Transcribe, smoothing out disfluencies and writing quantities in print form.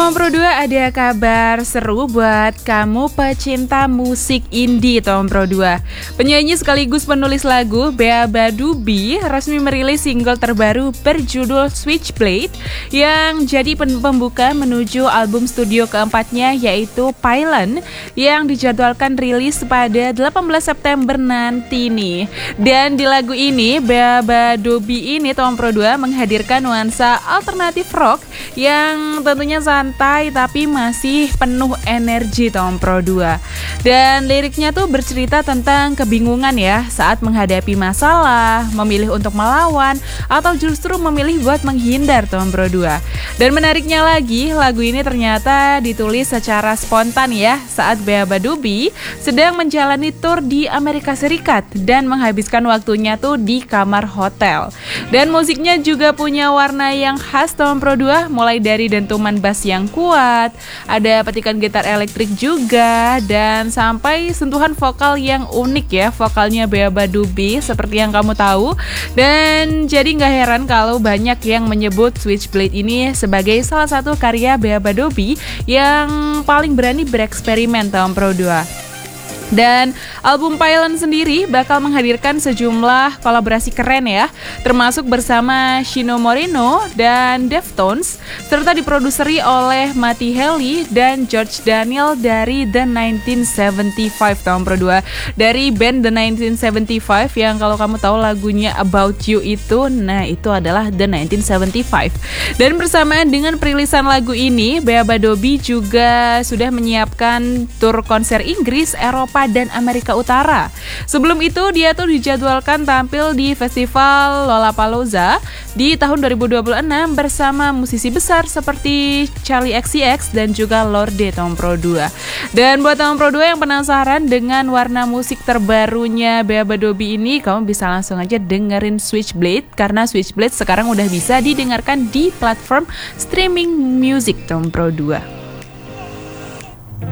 Tom Pro 2, ada kabar seru buat kamu pecinta musik indie Tom Pro 2. Penyanyi sekaligus penulis lagu Bea Badubi resmi merilis single terbaru berjudul Switchblade yang jadi pembuka menuju album studio keempatnya, yaitu Pylon, yang dijadwalkan rilis pada 18 September nanti nih. Dan di lagu ini Bea Badubi ini Tom Pro 2 menghadirkan nuansa alternatif rock yang tentunya santai tapi masih penuh energi Tom Pro 2. Dan liriknya tuh bercerita tentang kebingungan ya saat menghadapi masalah, memilih untuk melawan atau justru memilih buat menghindar Tom Pro 2. Dan menariknya lagi, lagu ini ternyata ditulis secara spontan ya saat Bea Badubi sedang menjalani tour di Amerika Serikat dan menghabiskan waktunya tuh di kamar hotel. Dan musiknya juga punya warna yang khas Tom Pro 2, mulai dari dentuman bass yang kuat, ada petikan gitar elektrik juga, dan sampai sentuhan vokal yang unik ya, vokalnya Bea Badubi seperti yang kamu tahu. Dan jadi gak heran kalau banyak yang menyebut Switchblade ini sebagai salah satu karya Bea Badubi yang paling berani bereksperimen Tom Pro 2. Dan album Pylon sendiri bakal menghadirkan sejumlah kolaborasi keren ya, termasuk bersama Shino Moreno dan Deftones, serta diproduseri oleh Matty Healy dan George Daniel dari The 1975 Tom Pro 2. Dari band The 1975 yang kalau kamu tahu lagunya About You itu, nah itu adalah The 1975. Dan bersamaan dengan perilisan lagu ini, Bea Badubi juga sudah menyiapkan tur konser Inggris, Eropa, dan Amerika Utara. Sebelum itu dia tuh dijadwalkan tampil di festival Lollapalooza di tahun 2026 bersama musisi besar seperti Charli XCX dan juga Lorde Tom Pro 2. Dan buat Tom Pro 2 yang penasaran dengan warna musik terbarunya Bea Badubi ini, kamu bisa langsung aja dengerin Switchblade, karena Switchblade sekarang udah bisa didengarkan di platform streaming music Tom Pro 2.